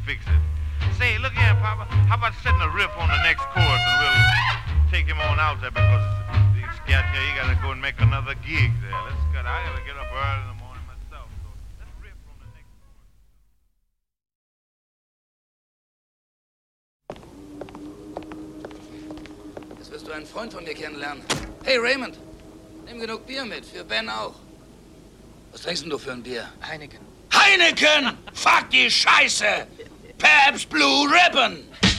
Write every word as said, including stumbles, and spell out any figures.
fix it. Say, look here, Papa. How about setting a riff on the next chorus and we'll take him on out there because this scat here, he gotta go and make another gig there. Let's get. I gotta get up early in the morning myself. So let's riff on the next chorus. Jetzt wirst du einen Freund von mir kennenlernen. Hey Raymond, nimm genug Bier mit, für Ben auch. Was trinkst denn du für ein Bier? Heineken. Heineken! Fuck die Scheiße! Pabst Blue Ribbon!